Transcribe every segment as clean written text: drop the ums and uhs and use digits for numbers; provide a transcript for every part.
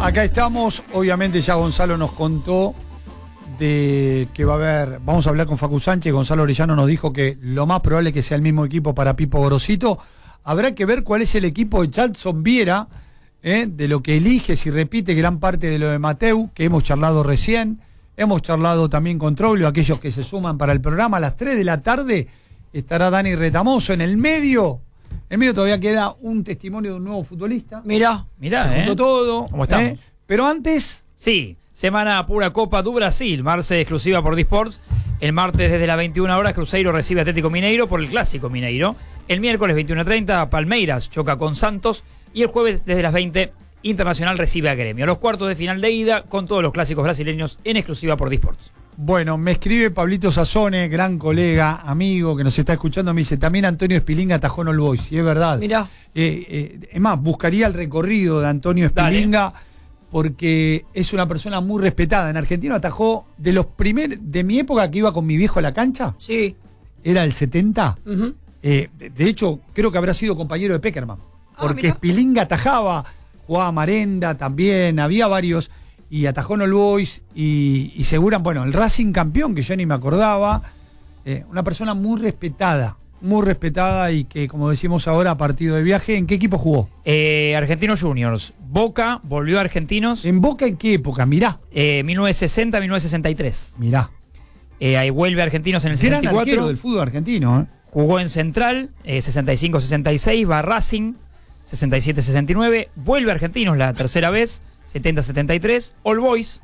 acá estamos. Obviamente ya Gonzalo nos contó de que va a haber, vamos a hablar con Facu Sánchez. Gonzalo Orellano nos dijo que lo más probable es que sea el mismo equipo para Pipo Gorosito. Habrá que ver cuál es el equipo de Charlson Viera, de lo que elige, si repite gran parte de lo de Mateu, que hemos charlado recién. Hemos charlado también con Troglio, aquellos que se suman para el programa. A las 3 de la tarde estará Dani Retamoso. En el medio todavía queda un testimonio de un nuevo futbolista. Mirá, todo. ¿Cómo estamos? Pero antes... Sí, semana pura Copa do Brasil, marce exclusiva por Disports. El martes desde las 21 horas Cruzeiro recibe Atlético Mineiro por el Clásico Mineiro. El miércoles 21:30 Palmeiras choca con Santos. Y el jueves desde las 20 Internacional recibe a Gremio. Los cuartos de final de ida con todos los clásicos brasileños en exclusiva por Disports. Bueno, me escribe Pablito Sazone, gran colega, amigo, que nos está escuchando, me dice, también Antonio Espilinga atajó en All Boys, y es verdad. Mirá. Es más, buscaría el recorrido de Antonio Espilinga, porque es una persona muy respetada. En Argentina atajó de mi época que iba con mi viejo a la cancha. Sí. Era el 70. Uh-huh. De hecho, creo que habrá sido compañero de Peckerman. Porque Espilinga atajaba, jugaba Marenda también, había varios, y atajó en All Boys, y seguran, bueno, el Racing campeón, que yo ni me acordaba, una persona muy respetada, y que, como decimos ahora, partido de viaje. ¿En qué equipo jugó? Argentinos Juniors. Boca, volvió a Argentinos. ¿En Boca en qué época? Mirá. 1960, 1963. Mirá. Ahí vuelve a Argentinos en el 64. Gran arquero del fútbol argentino, Jugó en Central, 65-66, va a Racing, 67-69, vuelve a Argentinos la tercera vez, 70-73, All Boys,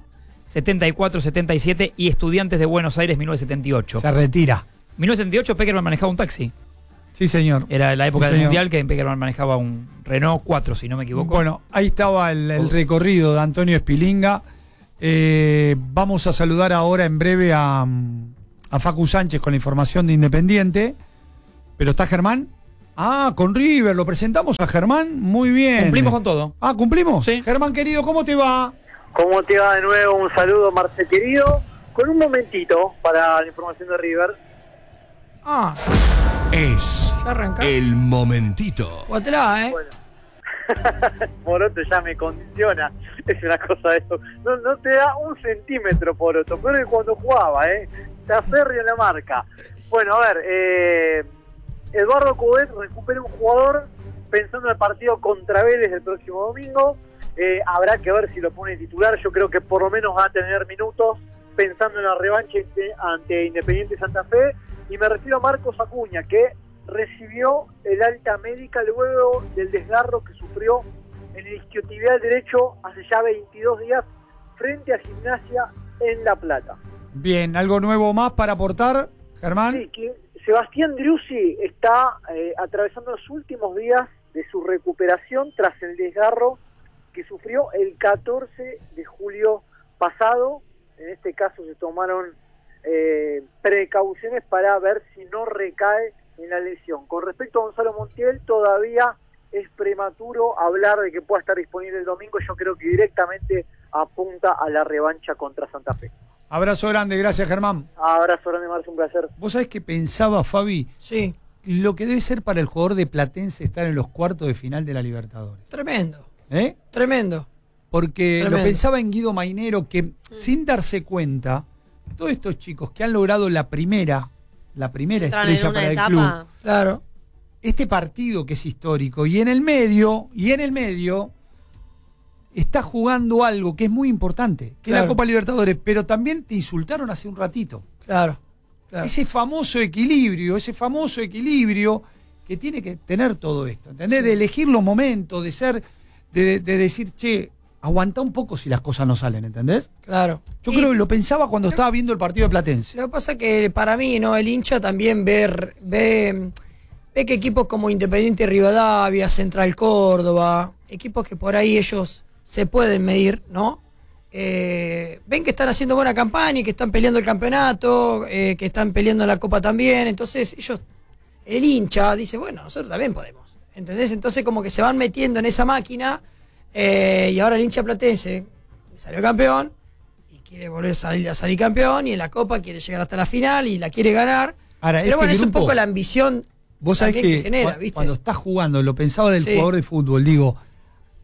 74-77 y Estudiantes de Buenos Aires, 1978. Se retira. 1978 Peckerman manejaba un taxi. Sí, señor. Era la época Sí, del señor. Mundial que Peckerman manejaba un Renault 4, si no me equivoco. Bueno, ahí estaba el recorrido de Antonio Espilinga. Vamos a saludar ahora en breve a Facu Sánchez con la información de Independiente. ¿Pero está Germán? Con River, lo presentamos a Germán, muy bien. Cumplimos con todo. ¿Cumplimos? Sí. Germán querido, ¿cómo te va? ¿Cómo te va de nuevo? Un saludo, Marce querido. Con un momentito para la información de River. Es Ya arrancás. el momentito. Guatelá, Bueno. Poroto ya me condiciona. Es una cosa de eso. No te da un centímetro, Poroto. Pero es cuando jugaba, Está férreo en la marca. Bueno, a ver, Eduardo Coudet recupera un jugador pensando en el partido contra Vélez el próximo domingo. Habrá que ver si lo pone titular. Yo creo que por lo menos va a tener minutos pensando en la revancha ante Independiente Santa Fe. Y me refiero a Marcos Acuña, que recibió el alta médica luego del desgarro que sufrió en el isquiotibial derecho hace ya 22 días frente a Gimnasia en La Plata. Bien, ¿algo nuevo más para aportar, Germán? Sí, que Sebastián Driussi está atravesando los últimos días de su recuperación tras el desgarro que sufrió el 14 de julio pasado. En este caso se tomaron precauciones para ver si no recae en la lesión. Con respecto a Gonzalo Montiel, todavía es prematuro hablar de que pueda estar disponible el domingo. Yo creo que directamente apunta a la revancha contra Santa Fe. Abrazo grande, gracias Germán. Abrazo grande, Marce, un placer. ¿Vos sabés qué pensaba, Fabi? Sí. Lo que debe ser para el jugador de Platense estar en los cuartos de final de la Libertadores. Tremendo. Tremendo. Porque Tremendo. lo pensaba en Guido Mainero, que sin darse cuenta, todos estos chicos que han logrado la primera estrella para el club, Claro. este partido que es histórico, y en el medio está jugando algo que es muy importante, que es la Copa Libertadores, pero también te insultaron hace un ratito. Claro. Ese famoso equilibrio que tiene que tener todo esto, ¿entendés? Sí. De elegir los momentos, de decir, che, aguantá un poco si las cosas no salen, ¿entendés? Claro. Yo creo que lo pensaba cuando estaba viendo el partido de Platense. Lo que pasa es que para mí, ¿no? El hincha también ve que equipos como Independiente Rivadavia, Central Córdoba, equipos que por ahí ellos se pueden medir, ¿no? Ven que están haciendo buena campaña y que están peleando el campeonato, que están peleando la Copa también. Entonces el hincha dice, bueno, nosotros también podemos, ¿entendés? Entonces como que se van metiendo en esa máquina, y ahora el hincha platense salió campeón y quiere volver a salir campeón, y en la Copa quiere llegar hasta la final y la quiere ganar. Ahora, pero bueno, grupo, es un poco la ambición vos sabés que genera, ¿viste? Cuando estás jugando, lo pensaba del Sí. jugador de fútbol, digo,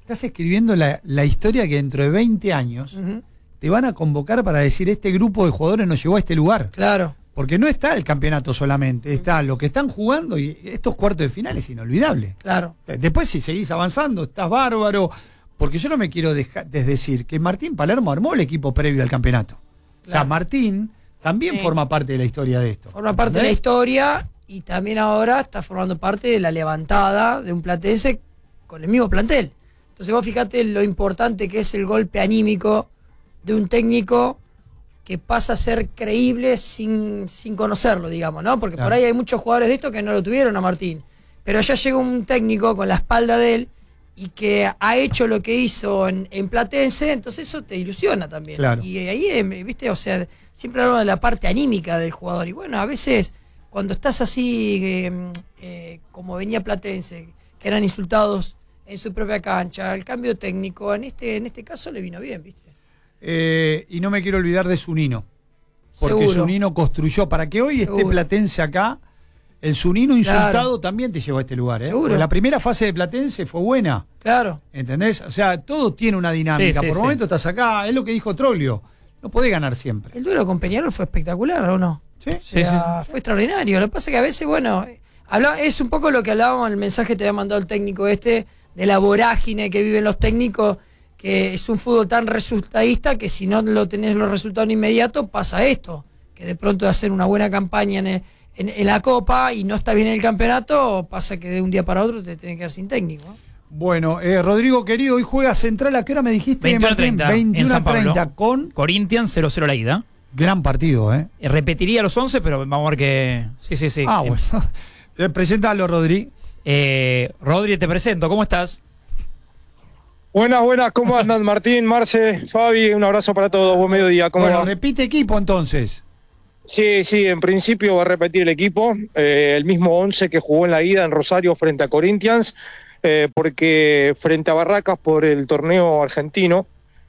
estás escribiendo la historia que dentro de 20 años te van a convocar para decir este grupo de jugadores nos llevó a este lugar. Claro. Porque no está el campeonato solamente, está lo que están jugando y estos cuartos de final es inolvidable. Claro. Después si seguís avanzando, estás bárbaro. Porque yo no me quiero desdecir que Martín Palermo armó el equipo previo al campeonato. O sea, Claro. Martín también forma parte de la historia de esto. Forma parte de la historia y también ahora está formando parte de la levantada de un platense con el mismo plantel. Entonces vos fíjate lo importante que es el golpe anímico de un técnico que pasa a ser creíble sin conocerlo, digamos, ¿no? Porque Claro. por ahí hay muchos jugadores de estos que no lo tuvieron a Martín. Pero ya llega un técnico con la espalda de él y que ha hecho lo que hizo en Platense, entonces eso te ilusiona también. Claro. Y ahí, viste, o sea, siempre hablamos de la parte anímica del jugador. Y bueno, a veces cuando estás así, como venía Platense, que eran insultados en su propia cancha, el cambio técnico, en este caso le vino bien, viste. Y no me quiero olvidar de Zunino. Porque Seguro. Zunino construyó, para que hoy esté Seguro. Platense acá, el Zunino insultado Claro. también te llevó a este lugar. Seguro. Porque la primera fase de Platense fue buena. Claro. ¿Entendés? O sea, todo tiene una dinámica. Sí, sí, Por sí. momento estás acá, es lo que dijo Troglio. No podés ganar siempre. El duelo con Peñarol fue espectacular, ¿o no? ¿Sí? O sea, fue extraordinario. Lo que pasa es que a veces, bueno, es un poco lo que hablábamos en el mensaje que te había mandado el técnico de la vorágine que viven los técnicos, que es un fútbol tan resultadista que si no lo tenés los resultados inmediatos, pasa esto. Que de pronto de hacer una buena campaña en la Copa y no está bien en el campeonato, pasa que de un día para otro te tenés que quedar sin técnico, ¿no? Bueno, Rodrigo querido, hoy juega Central. ¿A qué hora me dijiste? 21:30 en San Pablo. 21:30 con Corinthians 0-0 la ida. gran partido, ¿eh? Repetiría los 11, pero vamos a ver que... Sí. Ah, bueno. Preséntalo, Rodri. Rodri, te presento. ¿Cómo estás? Buenas, ¿cómo andan? Martín, Marce, Fabi, un abrazo para todos, buen mediodía, ¿cómo Bueno, va? repite equipo entonces. Sí, en principio va a repetir el equipo, el mismo 11 que jugó en la ida en Rosario frente a Corinthians, porque frente a Barracas por el torneo argentino,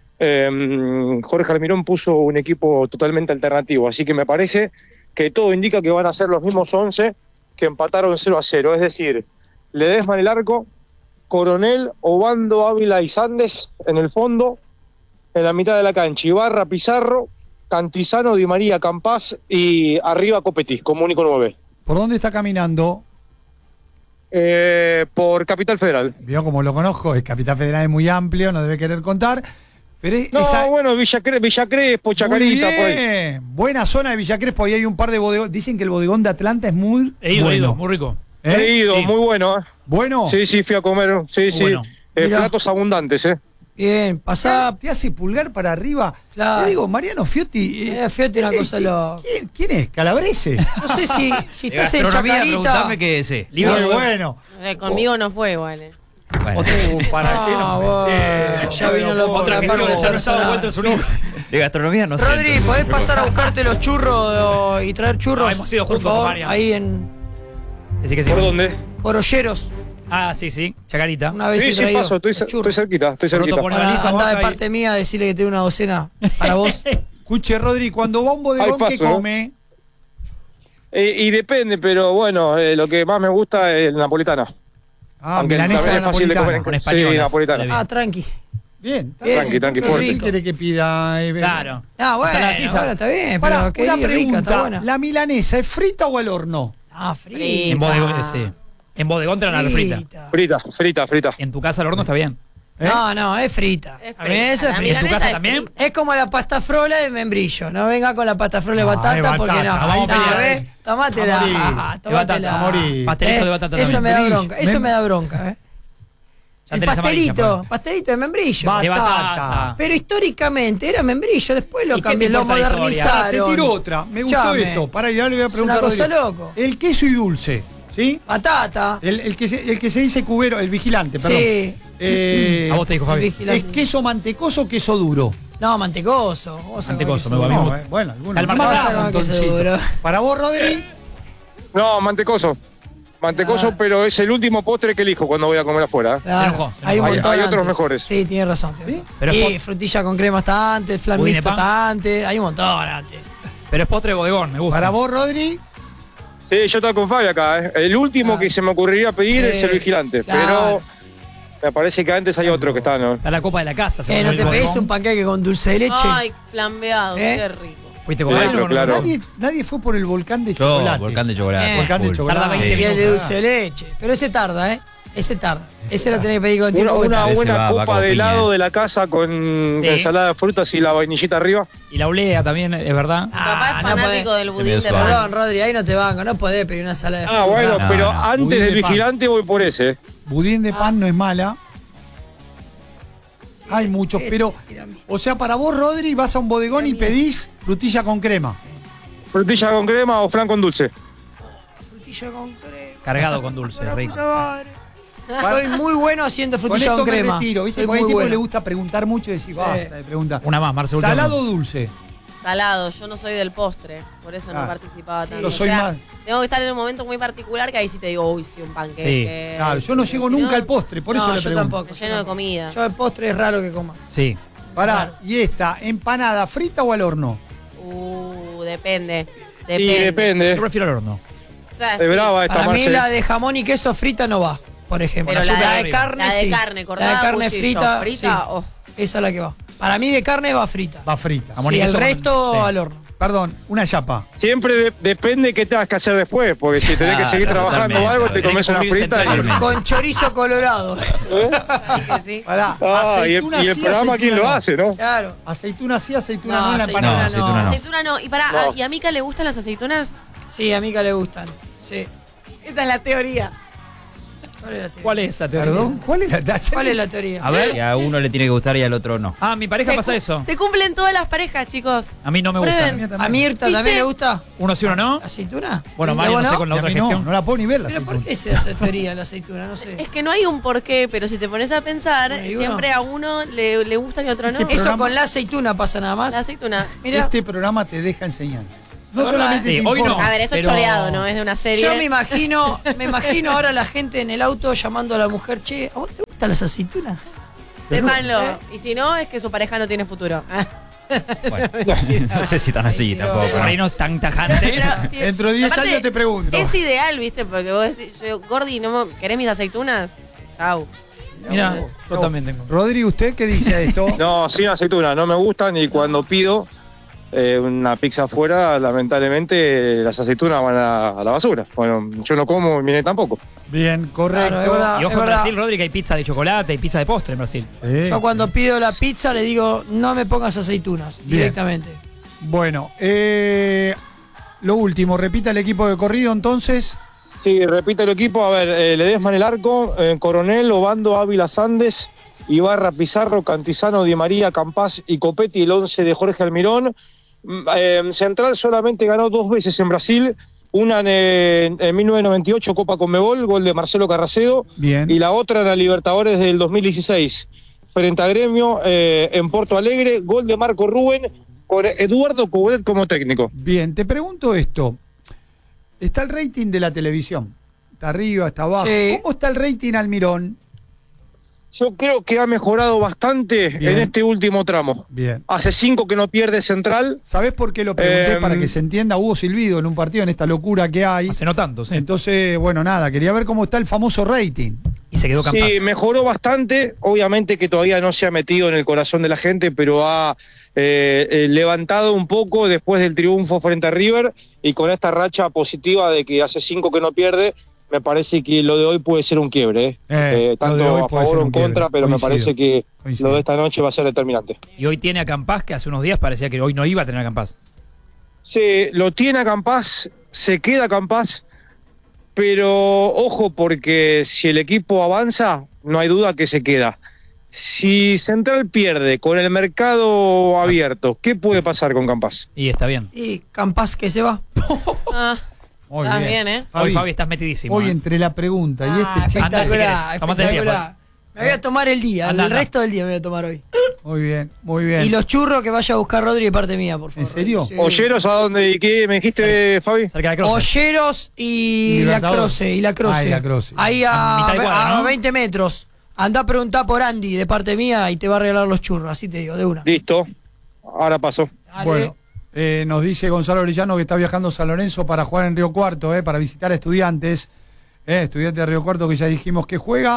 Jorge Almirón puso un equipo totalmente alternativo, así que me parece que todo indica que van a ser los mismos 11 que empataron 0-0, es decir, Ledesma en el arco, Coronel, Obando, Ávila y Sandes en el fondo, en la mitad de la cancha, Ibarra, Pizarro, Cantizano, Di María, Campás y arriba Copetti, como único 9. ¿Por dónde está caminando? Por Capital Federal. Vio como lo conozco, el Capital Federal es muy amplio, no debe querer contar. Pero No, bueno, Villa Crespo, Chacarita, muy por ahí. bien. Buena zona de Villa Crespo, ahí hay un par de bodegones. Dicen que el bodegón de Atlanta es muy bueno. Muy rico. ¿Eh? He ido, Sí. muy bueno. Bueno, Sí, fui a comer, sí. Bueno. Mirá. Platos abundantes, Bien, pasá. te hace pulgar para arriba. Claro. Te digo, Mariano Fiotti. Fíjate una cosa loca. ¿Quién es? ¿Calabrese? No sé si estás en Gastronomía, Chacarita. preguntame qué es. Muy bueno. Conmigo no fue igual. Bueno, ¿Para qué no? Bueno, ya vino la otra parte de personal. de gastronomía no sé. Rodri, entonces. ¿podés pasar a buscarte los churros y traer churros? No, hemos ido por juntos, favor, Mariano. ahí en Decís que sí. ¿Por dónde? por Olleros. Ah, sí. Chacarita. Una vez Sí, he traído paso, estoy churros. cerquita, estoy Pronto cerquita. pone- Para Analiza, andar de baja y- parte mía, decirle que tengo una docena para vos. Escuche, Rodri, cuando va a un bodegón, Ahí ¿qué paso, come? Y depende, pero bueno, lo que más me gusta es la napolitana. Ah, Aunque milanesa también de es fácil de comer napolitana. en- Con Sí, españolas. napolitana. Bien. Ah, tranqui. Bien, está Bien, bien. tranqui, qué fuerte. ¿Qué rico. quiere que pida? Claro. Ah, bueno, Ensalada César. ahora está bien, Pará, pero qué una rica, está pregunta. buena. ¿La milanesa es frita o al horno? Ah, frita. Frita. En bodegón, sí. En bodegón te la dan a la frita. Frita. En tu casa al horno está bien. ¿Eh? No, es frita. Es A mí esa es La frita. ¿En tu milanesa casa es también? frita. Es como la pasta frola de membrillo. No venga con la pasta frola de No, batata, es batata, porque no. vamos No, a pelear. ¿ves? Tomátela. A morir. Ajá, De batata, tomátela. a morir. Pastelito de batata Eso también. me da Membrillo. bronca. Eso me da bronca, Ya El tenés amarilla, pastelito, ponele. pastelito de membrillo. Va- De Batata. batata. Pero históricamente era membrillo, después ¿Y lo qué te cambié, lo importa la historia? modernizaron. Te tiro otra. Me gustó Escuchame. esto. Pará, ya le voy a Es preguntar. una cosa Rodrigo. loco. El queso y dulce, ¿sí? Batata. El que se dice cubero, el vigilante, perdón. Sí. A vos te dijo El Fabi. vigilante. ¿Es queso mantecoso o queso duro? No, mantecoso. Vos sacás Mantecoso, queso me va duro. bien. No, bueno, algunos. Calma, No, calma, un calma, que montoncito. seguro. Para vos, Rodri, No, mantecoso. Mantecoso, Ah. pero es el último postre que elijo cuando voy a comer afuera. Claro, Se enojó. hay un Hay- montón hay otros antes. mejores. Sí, tienes razón. Pero y es frutilla con crema está antes, flan Budín de mixto pan. está antes. Hay un montón antes. Pero es postre de bodegón, me gusta. para vos, Rodri, Sí, yo estoy con Fabi acá. El úlimo Ah. que se me ocurriría pedir Sí, es el vigilante. claro. Pero Me parece que antes hay otro que está, ¿no? Está la copa de la casa. según ¿No el te pedís bodegón. un panqueque con dulce de leche? Ay, flambeado, qué rico. ¿Fuiste con Claro, algo? claro. Nadie fue por el volcán de Yo, chocolate. volcán de chocolate. Volcán de full. chocolate. Tarda 20 Y el de minutos. dulce de leche. Pero ese tarda, ¿eh? Ese tarda. Ese lo tenés que pedir con Una, tiempo. que una tarda. Ese buena va copa como de piña. helado de la casa con Sí. ensalada de frutas y la vainillita arriba. Y la olea también, es verdad. Mi papá es no fanático podés. del Se budín me de suave. Perdón, pan. Rodri, ahí no te banco. No podés pedir una sala de fruta. Bueno, No, pero no. antes Budín del de pan. vigilante voy por ese. Budín de pan no es mala. Hay muchos, pero. O sea, para vos, Rodri, vas a un bodegón y pedís frutilla con crema. Frutilla con crema o flan con dulce. Frutilla con crema. Cargado con dulce, rico. Soy muy bueno haciendo Con frutilla esto con me crema. retiro, ¿viste? Soy Porque hay muy tipo que bueno. le gusta preguntar mucho y decir, basta de preguntar. Una más, Marcelo. ¿Salado o dulce? Salado, yo no soy del postre, por eso no Ah, participaba tanto. yo soy más- Tengo que estar en un momento muy particular que ahí sí te digo, uy, sí, un panqueque. Claro, yo no llego Si nunca al postre, por eso No, le yo pregunto. tampoco. Me lleno de comida. Yo el postre es raro que coma. Sí. Pará, ¿y esta, empanada, frita o al horno? Depende. Y depende. Yo prefiero el horno. O sea, Es sí. brava esta Para mí Marce. la de jamón y queso frita no va, por ejemplo. Pero la, la de de- carne la de sí. carne, La cortada de a carne cuchillo. frita, Frita, sí. oh. Esa es la que va. Para mí de carne va frita. Va frita. Jamón y Sí, el queso con- resto sí. al horno. Perdón, una chapa. Siempre depende qué tengas que hacer después, porque si tenés que seguir Claro, trabajando o algo, te totalmente. comes una Tenés que frita cubrirse y... en Con chorizo colorado. Que sí. Pará, Ah, y aceituna el sí, programa quién aceituna lo no. hace, ¿no? Claro. Aceituna sí, aceituna No, no, en la aceituna empanada. No, aceituna no. Aceituna no. Y pará, No. ¿y a Mica le gustan las aceitunas? Sí, a Mica le gustan. Sí. Esa es la teoría. ¿Cuál es la teoría? ¿Cuál es esa teoría? Perdón, ¿cuál es la ¿Cuál es la teoría? A ver. Y a uno le tiene que gustar y al otro no. Ah, mi pareja pasa eso. Se cumplen todas las parejas, chicos. A mí no me Prueben. gusta. ¿A Mirta también ¿Viste? le gusta? Uno sí, uno no. ¿Aceituna? Bueno, ¿Y Mario, vos no sé con la Y a otra mí no, gestión. no la puedo ni ver la ¿Pero por aceituna. qué se hace teoría la aceituna? No sé. Es que no hay un porqué, pero si te pones a pensar, Bueno, ¿y uno? siempre a uno le gustan y a otro no. Este Eso programa- con la aceituna pasa nada más. La aceituna. Mira, Este programa te deja enseñanza. No La verdad, solamente sí, te hoy no. informa. A ver, esto Pero- es choreado, ¿no? Es de una serie. yo me imagino ahora la gente en el auto llamando a la mujer, che, ¿a vos te gustan las aceitunas? Sépanlo. Y si no, es que su pareja no tiene futuro. Bueno, no sé si tan así tampoco. Por ahí no es tan tajante. Pero, si- Dentro de 10 aparte, años te pregunto. Es ideal, ¿viste? Porque vos decís, yo, Gordi, ¿no me- ¿querés mis aceitunas? Chau. Mira, yo también tengo. Rodri, ¿usted qué dice a esto? No, sin aceituna, no me gustan y cuando pido una pizza afuera, lamentablemente las aceitunas van a la basura. Bueno, yo no como y Miné tampoco. Bien, correcto. Claro, es verdad. Y ojo Es en verdad. Brasil, Rodri, que hay pizza de chocolate, hay pizza de postre en Brasil. Sí. Yo cuando pido la pizza le digo, no me pongas aceitunas, Bien. directamente. Bueno, lo último, repita el equipo de corrido entonces. Sí, repite el equipo. A ver, Ledesma en el arco, Coronel, Obando, Ávila, Sandes, Ibarra, Pizarro, Cantizano, Di María, Campás y Copetti, el 11 de Jorge Almirón. Central solamente ganó 2 veces en Brasil, una en 1998, Copa Conmebol, gol de Marcelo Carracedo, Bien. y la otra en la Libertadores del 2016, frente a Gremio en Porto Alegre, gol de Marco Rubén, con Eduardo Coudet como técnico. Bien, te pregunto esto. Está el rating de la televisión. Está arriba, está abajo. Sí. ¿Cómo está el rating Almirón? Yo creo que ha mejorado bastante Bien. en este último tramo. Bien. Hace 5 que no pierde Central. ¿Sabés por qué lo pregunté? Em, Para que se entienda, hubo silbido en un partido, en esta locura que hay. Hace no tanto, sí. Entonces, bueno, nada, quería ver cómo está el famoso rating. Y se quedó Campás. Sí, mejoró bastante. Obviamente que todavía no se ha metido en el corazón de la gente, pero ha levantado un poco después del triunfo frente a River y con esta racha positiva de que hace 5 que no pierde. Me parece que lo de hoy puede ser un quiebre, lo de tanto hoy a puede ser favor o un en contra, quiebre. pero me Coincido. parece que Coincido. lo de esta noche va a ser determinante. Y hoy tiene a Campás, que hace unos días parecía que hoy no iba a tener a Campás. Sí, lo tiene a Campás, se queda Campás, pero ojo porque si el equipo avanza, no hay duda que se queda. Si Central pierde con el mercado abierto, ¿qué puede pasar con Campás? Y está bien. Y Campás que se va. Ah, Muy estás bien, ¿eh? Hoy, Fabi, estás metidísimo. Hoy ¿eh? entre la pregunta y Ah, este cheque. Anda, si espectacular, querés. Tomate el día, espectacular. Me voy a tomar el día, Anda, el anda. resto del día me voy a tomar hoy. Muy bien, muy bien. Y los churros que vaya a buscar Rodri de parte mía, por favor. ¿En serio? Sí. ¿Olleros a dónde y qué me dijiste, Fabi? Cerca de Croce. Olleros y la Libertador. Croce. Y la Croce. Ah, y la Croce. Ahí A mitad de cuadra, a ¿no? 20 metros. Andá a preguntar por Andy de parte mía y te va a regalar los churros, así te digo, de una. Listo, ahora paso. Dale. Bueno, nos dice Gonzalo Orellano que está viajando a San Lorenzo para jugar en Río Cuarto, para visitar a estudiantes. Estudiantes de Río Cuarto que ya dijimos que juega.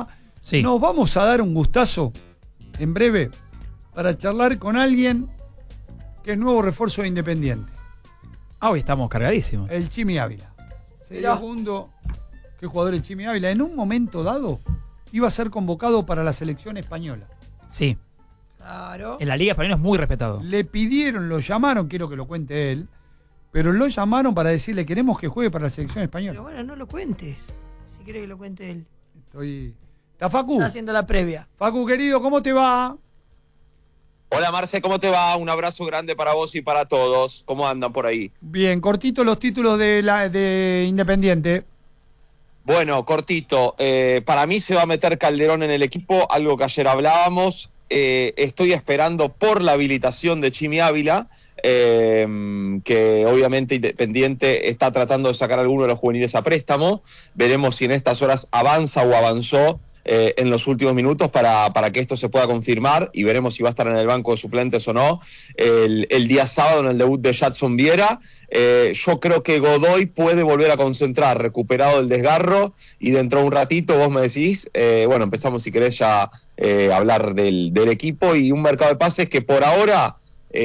Sí. Nos vamos a dar un gustazo en breve para charlar con alguien que es nuevo refuerzo de Independiente. Hoy estamos cargadísimos. El Chimi Ávila. Mirá. Segundo, ¿qué jugador el Chimi Ávila? En un momento dado iba a ser convocado para la selección española. Sí. Claro. En la Liga Española es muy respetado. Le pidieron, lo llamaron, quiero que lo cuente él, pero lo llamaron para decirle queremos que juegue para la selección Pero española. bueno, no lo cuentes. Si quieres que lo cuente él. ¿Está Facu? Está haciendo la previa. Facu, querido, ¿cómo te va? Hola Marce, ¿cómo te va? Un abrazo grande para vos y para todos. ¿Cómo andan por ahí? Bien, cortito los títulos de Independiente. Bueno, cortito. Para mí se va a meter Calderón en el equipo, algo que ayer hablábamos. Estoy esperando por la habilitación de Chimi Ávila, que obviamente Independiente está tratando de sacar a alguno de los juveniles a préstamo. Veremos si en estas horas avanza o avanzó en los últimos minutos para que esto se pueda confirmar, y veremos si va a estar en el banco de suplentes o no el día sábado en el debut de Jadson Viera. Yo creo que Godoy puede volver a concentrar, recuperado del desgarro, y dentro de un ratito vos me decís, bueno, empezamos si querés ya hablar del equipo y un mercado de pases que por ahora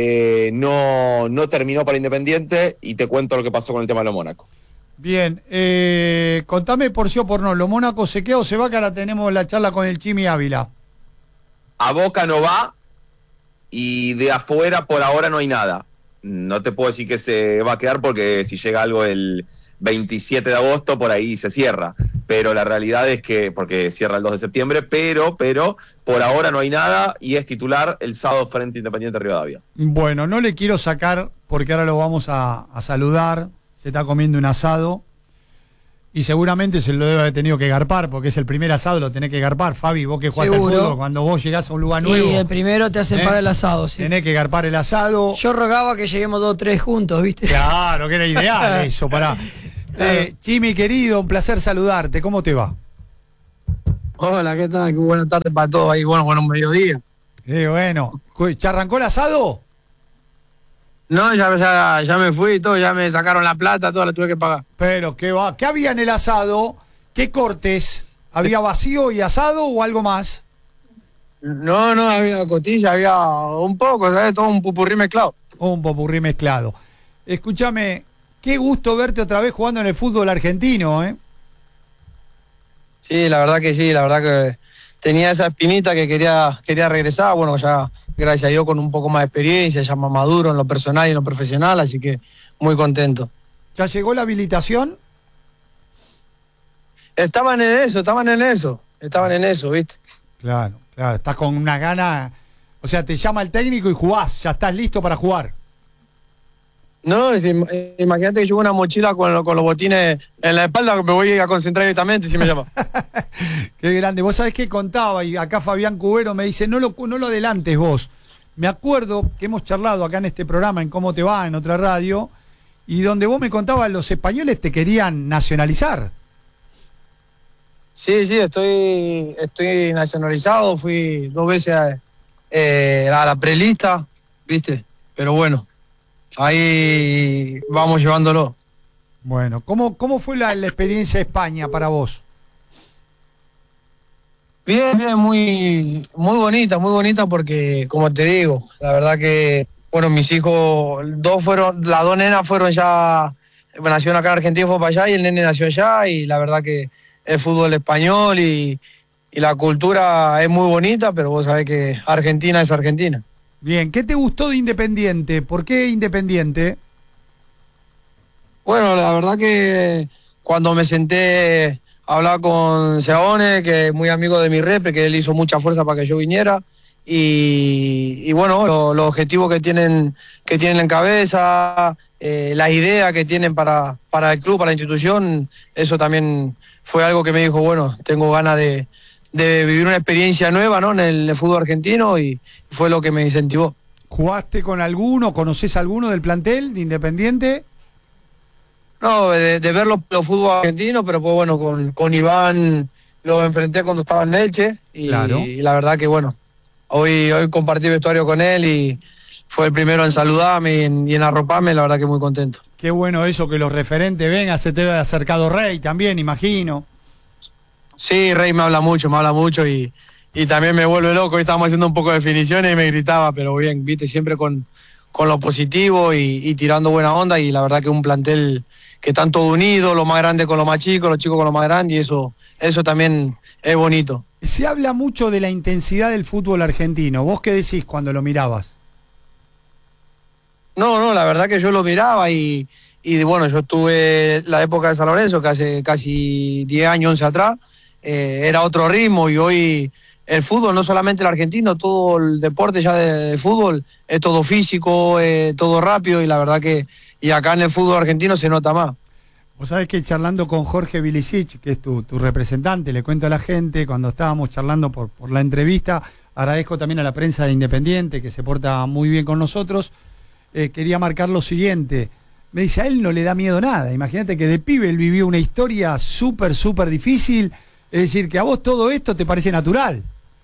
no terminó para Independiente, y te cuento lo que pasó con el tema de lo Mónaco. Bien, contame por sí o por no, ¿lo Mónaco se queda o se va? Que ahora tenemos la charla con el Chimi Ávila. A Boca no va, y de afuera por ahora no hay nada. No te puedo decir que se va a quedar, porque si llega algo el 27 de agosto por ahí se cierra, pero la realidad es que, porque cierra el 2 de septiembre, pero por ahora no hay nada, y es titular el sábado frente a Independiente Rivadavia. Bueno, no le quiero sacar porque ahora lo vamos a saludar. Se está comiendo un asado y seguramente se lo debe haber tenido que garpar, porque es el primer asado, lo tenés que garpar. Fabi, vos que jugaste al Seguro. fútbol, cuando vos llegás a un lugar nuevo, Y el primero te hacen pagar el asado, sí. tenés que garpar el asado. Yo rogaba que lleguemos 2 o 3 juntos, ¿viste? Claro, que era ideal eso, pará. Chimi, querido, un placer saludarte. ¿Cómo te va? Hola, ¿qué tal? Qué buena tarde para todos ahí. Bueno, buen mediodía. Bueno. ¿Ya arrancó el asado? No, ya me fui y todo, ya me sacaron la plata, todo la tuve que pagar. Pero, ¿qué va? ¿Qué había en el asado? ¿Qué cortes? ¿Había vacío y asado o algo más? No, había costilla, había un poco, ¿sabes? Todo un pupurrí mezclado. Un popurrí mezclado. Escúchame, qué gusto verte otra vez jugando en el fútbol argentino, ¿eh? Sí, la verdad que tenía esa espinita que quería regresar. Bueno, ya gracias a Dios con un poco más de experiencia, ya más maduro en lo personal y en lo profesional, así que muy contento. ¿Ya llegó la habilitación? Estaban en eso, ¿viste? Claro, estás con una gana. O sea, te llama el técnico y jugás, ya estás listo para jugar. No, imagínate que llevo una mochila con los botines en la espalda, que me voy a concentrar directamente si me llama. Qué grande. Vos sabés que contaba, y acá Fabián Cubero me dice, no lo adelantes vos. Me acuerdo que hemos charlado acá en este programa, en Cómo Te Va, en otra radio, y donde vos me contabas, los españoles te querían nacionalizar. Sí, estoy nacionalizado, fui 2 veces a la prelista, ¿viste? Pero bueno, ahí vamos llevándolo. Bueno, ¿cómo fue la experiencia de España para vos? Bien, muy bonita porque, como te digo, la verdad que, bueno, mis hijos, las 2 nenas fueron ya, nacieron acá en Argentina, fue para allá, y el nene nació allá, y la verdad que el fútbol español y la cultura es muy bonita, pero vos sabés que Argentina es Argentina. Bien, ¿qué te gustó de Independiente? ¿Por qué Independiente? Bueno, la verdad que cuando me senté a hablar con Seone, que es muy amigo de mi repre, que él hizo mucha fuerza para que yo viniera, y bueno, los objetivos que tienen en cabeza, la idea que tienen para el club, para la institución, eso también fue algo que me dijo, bueno, tengo ganas de vivir una experiencia nueva, ¿no?, en el fútbol argentino, y fue lo que me incentivó. ¿Jugaste con alguno, conocés alguno del plantel de Independiente? No, de ver los fútbol argentinos, pero pues bueno, con Iván lo enfrenté cuando estaba en Elche, Claro. y la verdad que bueno, hoy compartí vestuario con él y fue el primero en saludarme y en arroparme, la verdad que muy contento. Qué bueno eso, que los referentes vengan, se te ha acercado Rey también, imagino. Sí, Rey me habla mucho y también me vuelve loco. Hoy estábamos haciendo un poco de definiciones y me gritaba, pero bien, viste, siempre con lo positivo y tirando buena onda, y la verdad que un plantel que están todos unidos, los más grandes con los más chicos, los chicos con los más grandes, y eso también es bonito. Se habla mucho de la intensidad del fútbol argentino. ¿Vos qué decís cuando lo mirabas? No, la verdad que yo lo miraba y bueno, yo tuve la época de San Lorenzo, que hace casi 10 años, 11 atrás, era otro ritmo, y hoy el fútbol, no solamente el argentino, todo el deporte ya de fútbol, es todo físico, todo rápido, y la verdad que y acá en el fútbol argentino se nota más. Vos sabés que charlando con Jorge Vilicic, que es tu representante, le cuento a la gente, cuando estábamos charlando por la entrevista, agradezco también a la prensa de Independiente, que se porta muy bien con nosotros, quería marcar lo siguiente. Me dice, a él no le da miedo nada. Imagínate que de pibe él vivió una historia súper difícil, es decir, que a vos todo esto te parece natural.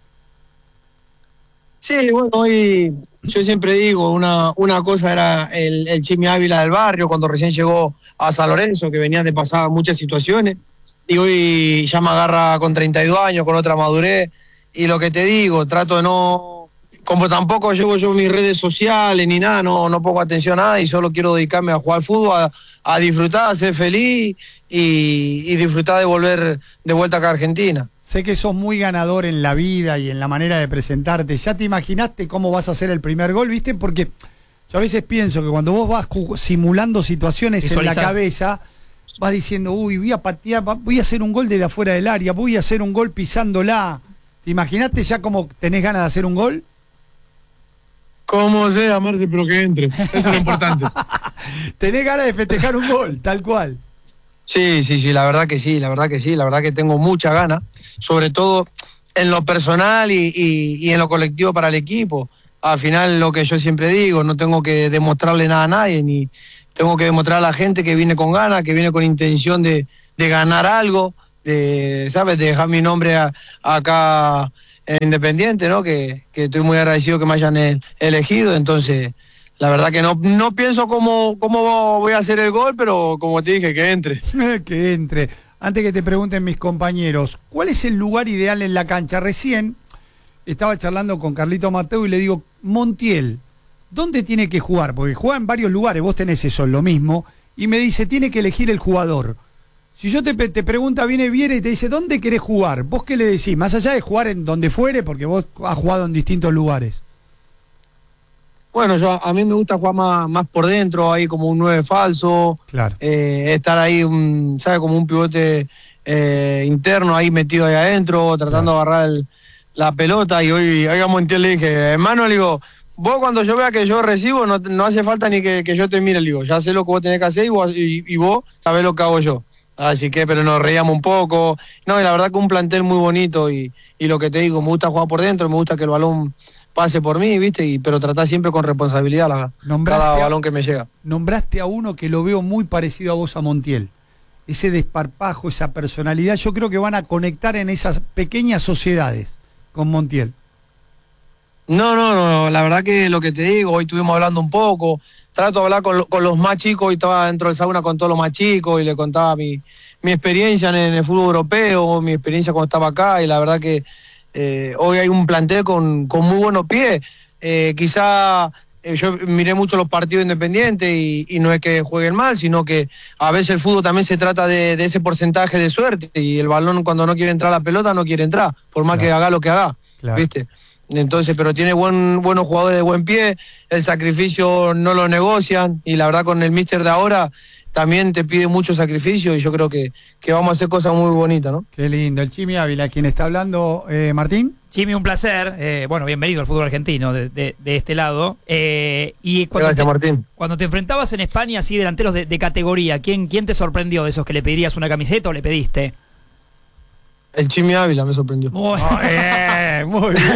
Sí, bueno, hoy yo siempre digo, una cosa era el Chimi Ávila del barrio, cuando recién llegó a San Lorenzo, que venía de pasar muchas situaciones, y hoy ya me agarra con 32 años, con otra madurez, y lo que te digo, trato de no, como tampoco llevo yo mis redes sociales ni nada, no pongo atención a nada, y solo quiero dedicarme a jugar al fútbol, a disfrutar, a ser feliz y disfrutar de volver de vuelta acá a Argentina. Sé que sos muy ganador en la vida y en la manera de presentarte. ¿Ya te imaginaste cómo vas a hacer el primer gol, viste? Porque yo a veces pienso que cuando vos vas simulando situaciones en la cabeza, vas diciendo, uy, voy a patear, voy a hacer un gol desde afuera del área, voy a hacer un gol pisándola. ¿Te imaginaste ya cómo tenés ganas de hacer un gol? Como sea, Marce, pero que entre. Eso es lo importante. Tenés ganas de festejar un gol, tal cual. Sí, la verdad que sí, la verdad que tengo mucha ganas, sobre todo en lo personal y en lo colectivo para el equipo. Al final, lo que yo siempre digo, no tengo que demostrarle nada a nadie, ni tengo que demostrar a la gente que viene con ganas, que viene con intención de ganar algo, ¿sabes? De dejar mi nombre acá en Independiente, ¿no? Que estoy muy agradecido que me hayan elegido, entonces la verdad que no pienso cómo voy a hacer el gol, pero como te dije, que entre. Que entre. Antes que te pregunten mis compañeros, ¿cuál es el lugar ideal en la cancha? Recién estaba charlando con Carlito Mateo y le digo, Montiel, ¿dónde tiene que jugar? Porque juega en varios lugares, vos tenés eso, lo mismo, y me dice, tiene que elegir el jugador. Si yo te pregunta, viene Viera y te dice, ¿dónde querés jugar? ¿Vos qué le decís? Más allá de jugar en donde fuere, porque vos has jugado en distintos lugares. Bueno, a mí me gusta jugar más por dentro, ahí como un 9 falso, claro. Estar ahí, ¿sabes? Como un pivote interno ahí metido ahí adentro, tratando de agarrar la pelota. Y hoy a Montiel le dije, hermano, le digo, vos cuando yo vea que yo recibo, no hace falta ni que yo te mire, le digo, ya sé lo que vos tenés que hacer y vos sabés lo que hago yo. Así que, pero nos reíamos un poco. No, y la verdad que un plantel muy bonito y lo que te digo, me gusta jugar por dentro, me gusta que el balón pase por mí, ¿viste? Pero tratar siempre con responsabilidad cada balón que me llega. Nombraste a uno que lo veo muy parecido a vos, a Montiel. Ese desparpajo, esa personalidad, yo creo que van a conectar en esas pequeñas sociedades con Montiel. No, la verdad que lo que te digo, hoy estuvimos hablando un poco, trato de hablar con los más chicos, hoy estaba dentro del sauna con todos los más chicos y le contaba mi experiencia en el fútbol europeo, mi experiencia cuando estaba acá, y la verdad que hoy hay un plantel con muy buenos pies. Quizá yo miré mucho los partidos independientes y no es que jueguen mal, sino que a veces el fútbol también se trata de ese porcentaje de suerte, y el balón cuando no quiere entrar a la pelota no quiere entrar, por más que haga lo que haga, ¿viste? Entonces, pero tiene buenos jugadores de buen pie, el sacrificio no lo negocian, y la verdad con el míster de ahora también te pide mucho sacrificio, y yo creo que vamos a hacer cosas muy bonitas, ¿no? Qué lindo. El Chimi Ávila, quien está hablando, Martín. Chimi, un placer. Bueno, bienvenido al fútbol argentino de este lado. Y Gracias, Martín. Cuando te enfrentabas en España, así delanteros de categoría, ¿quién te sorprendió de esos que le pedirías una camiseta o le pediste? El Chimi Ávila me sorprendió. Muy bien.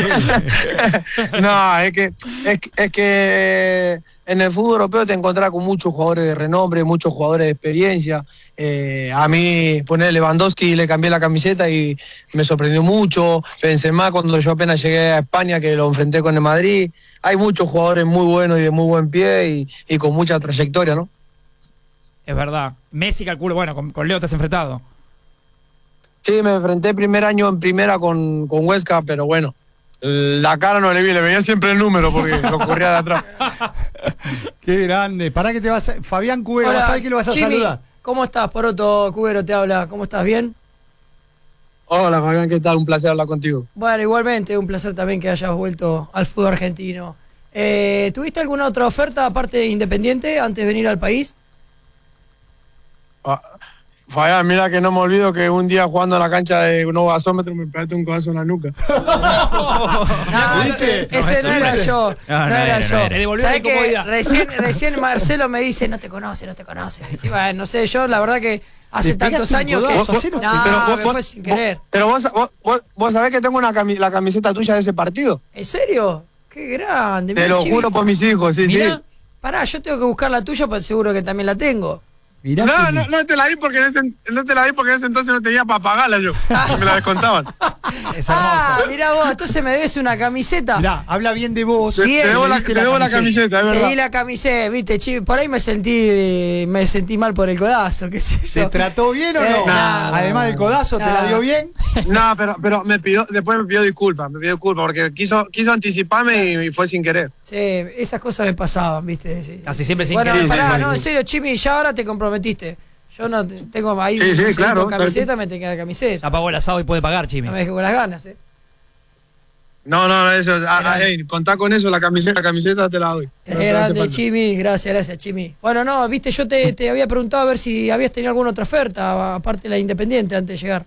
No, es que en el fútbol europeo te encontrás con muchos jugadores de renombre, muchos jugadores de experiencia. A mí, poner Lewandowski, le cambié la camiseta y me sorprendió mucho. Benzema, cuando yo apenas llegué a España, que lo enfrenté con el Madrid. Hay muchos jugadores muy buenos y de muy buen pie y con mucha trayectoria, ¿no? Es verdad. Messi, calculo, bueno, con Leo te has enfrentado. Sí, me enfrenté primer año en primera con Huesca, pero bueno, la cara no le vi, le veía siempre el número porque lo corría de atrás. Qué grande. ¿Para qué te vas a... Fabián Cubero, Hola, ¿sabes que lo vas a Jimmy, saludar? ¿cómo estás, Poroto? Cubero te habla. ¿Cómo estás? ¿Bien? Hola, Fabián, ¿qué tal? Un placer hablar contigo. Bueno, igualmente, un placer también que hayas vuelto al fútbol argentino. ¿Tuviste alguna otra oferta aparte de Independiente antes de venir al país? Fabián, mira que no me olvido que un día jugando en la cancha de un gasómetro me pegaste un codazo en la nuca. No, ese no era yo. No era yo. Le devolvió ¿Sabés la que incomodidad. recién Marcelo me dice, no te conoce? Sí, bueno, no sé, yo la verdad que hace ¿Te tantos pegaste un años que... codazo? No, me fue sin querer. Pero vos sabés que tengo la camiseta tuya de ese partido. ¿En serio? Qué grande. Te mirá, lo Chivi. juro por mis hijos, sí, Mirá, sí. pará, yo tengo que buscar la tuya, pero seguro que también la tengo. Mirá No te la di porque en ese entonces no tenía para pagarla yo. Me la descontaban. Es hermosa. Mirá vos, entonces me debes una camiseta. Mirá, habla bien de vos. Te Bien, debo la camiseta. camiseta, es Te verdad. di la camiseta, viste, Chivi. Por ahí me sentí mal por el codazo, qué sé yo. ¿Te trató bien o no? No, Además del codazo, ¿te la dio bien? No, pero después me pidió disculpas porque quiso anticiparme y fue sin querer. Sí, esas cosas me pasaban, viste. Sí. Casi siempre sin Bueno, querer. pará, Sí, no, sí. en serio, Chimi, ya ahora te comprometiste. Yo no tengo ahí Sí, un claro, de camiseta, me tengo que dar camiseta. Apagó el asado y puede pagar, Chimi. No me dejes con las ganas, No, eso, contá con eso, la camiseta te la doy. No te hace Grande, falta. Chimi, gracias, Chimi. Bueno, no, viste, yo te había preguntado a ver si habías tenido alguna otra oferta, aparte de la Independiente, antes de llegar.